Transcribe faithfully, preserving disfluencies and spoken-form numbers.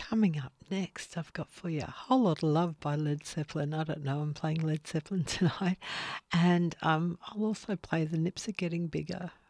coming up next, I've got for you A Whole Lot of Love by Led Zeppelin. I don't know, I'm playing Led Zeppelin tonight. And um, I'll also play The Nips Are Getting Bigger